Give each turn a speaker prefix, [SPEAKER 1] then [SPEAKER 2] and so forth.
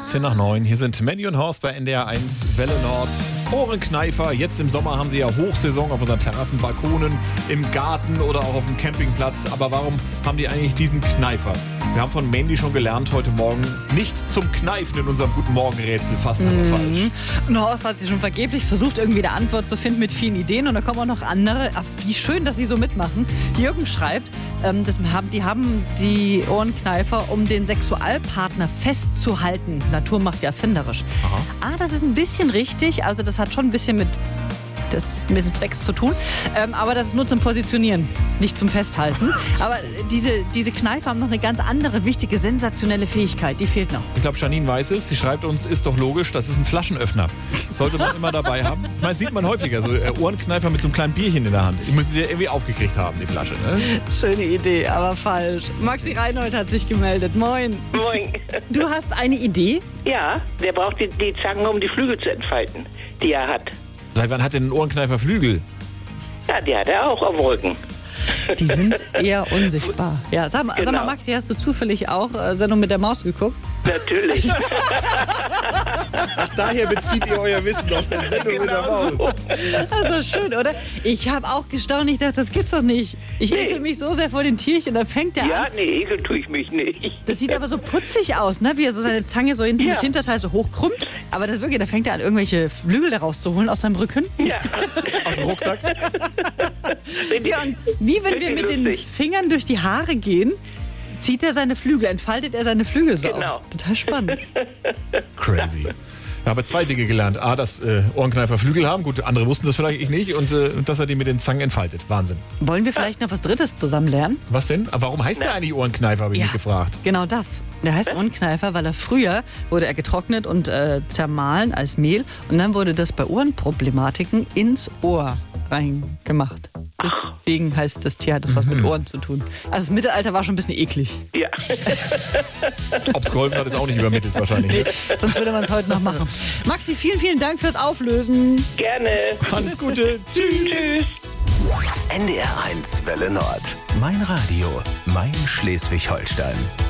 [SPEAKER 1] 8:15 Hier sind Mandy und Horst bei NDR 1 Welle Nord. Ohrenkneifer. Jetzt im Sommer haben sie ja Hochsaison auf unseren Terrassen, Balkonen, im Garten oder auch auf dem Campingplatz. Aber warum haben die eigentlich diesen Kneifer? Wir haben von Mandy schon gelernt heute Morgen, nicht zum Kneifen in unserem Guten Morgen-Rätsel. Fast aber falsch.
[SPEAKER 2] Und Horst hat schon vergeblich versucht, irgendwie eine Antwort zu finden mit vielen Ideen. Und da kommen auch noch andere. Ach, wie schön, dass sie so mitmachen. Jürgen schreibt, die haben die Ohrenkneifer, um den Sexualpartner festzuhalten. Natur macht ja erfinderisch.
[SPEAKER 1] Aha.
[SPEAKER 2] Das ist ein bisschen richtig. Also das hat schon ein bisschen mit dem Sex zu tun. Aber das ist nur zum Positionieren, nicht zum Festhalten. Aber diese Kneifer haben noch eine ganz andere, wichtige, sensationelle Fähigkeit. Die fehlt noch.
[SPEAKER 1] Ich glaube, Janine weiß es. Sie schreibt uns, ist doch logisch, das ist ein Flaschenöffner. Sollte man immer dabei haben. Ich meine, sieht man häufiger, so Ohrenkneifer mit so einem kleinen Bierchen in der Hand. Die müssen sie ja irgendwie aufgekriegt haben, die Flasche. Ne?
[SPEAKER 2] Schöne Idee, aber falsch. Maxi Reinhold hat sich gemeldet. Moin.
[SPEAKER 3] Moin.
[SPEAKER 2] Du hast eine Idee?
[SPEAKER 3] Ja, der braucht die Zangen, um die Flügel zu entfalten, die er hat.
[SPEAKER 1] Seit wann hat denn ein Ohrenkneifer Flügel?
[SPEAKER 3] Ja, die hat er auch auf dem Rücken.
[SPEAKER 2] Die sind eher unsichtbar. Ja, sag mal, Maxi, hast du zufällig auch Sendung mit der Maus geguckt?
[SPEAKER 3] Natürlich.
[SPEAKER 1] Ach, daher bezieht ihr euer Wissen aus der Sendung mit der Maus.
[SPEAKER 2] Das ist schön, oder? Ich habe auch gestaunt. Ich dachte, das gibt's doch nicht. Ich ekel mich so sehr vor den Tierchen. Dann fängt der an.
[SPEAKER 3] Ja, nee, ekel tue ich mich nicht.
[SPEAKER 2] Das sieht aber so putzig aus, ne? Wie er so seine Zange so hinten das Hinterteil so hochkrümmt. Aber das wirklich, da fängt er an, irgendwelche Flügel da rauszuholen aus seinem Rücken.
[SPEAKER 3] Ja.
[SPEAKER 1] Aus dem Rucksack.
[SPEAKER 2] Ja, und wie wenn wir mit den Fingern durch die Haare gehen, zieht er seine Flügel, entfaltet er seine Flügel so aus. Total spannend.
[SPEAKER 1] Crazy. Ich habe zwei Dinge gelernt. A, dass Ohrenkneifer Flügel haben. Gut, andere wussten das vielleicht, ich nicht. Und dass er die mit den Zangen entfaltet. Wahnsinn.
[SPEAKER 2] Wollen wir vielleicht noch was Drittes zusammen lernen?
[SPEAKER 1] Was denn? Aber warum heißt der eigentlich Ohrenkneifer, habe ich mich gefragt.
[SPEAKER 2] Genau das. Der heißt Ohrenkneifer, weil früher wurde er getrocknet und zermahlen als Mehl. Und dann wurde das bei Ohrenproblematiken ins Ohr reingemacht. Deswegen heißt das Tier, hat das was mit Ohren zu tun. Also das Mittelalter war schon ein bisschen eklig.
[SPEAKER 3] Ja.
[SPEAKER 1] Ob es geholfen hat, ist auch nicht übermittelt wahrscheinlich.
[SPEAKER 2] Nee, sonst würde man es heute noch machen. Maxi, vielen, vielen Dank fürs Auflösen.
[SPEAKER 3] Gerne.
[SPEAKER 1] Alles Gute.
[SPEAKER 3] Tschüss.
[SPEAKER 4] NDR 1 Welle Nord. Mein Radio, mein Schleswig-Holstein.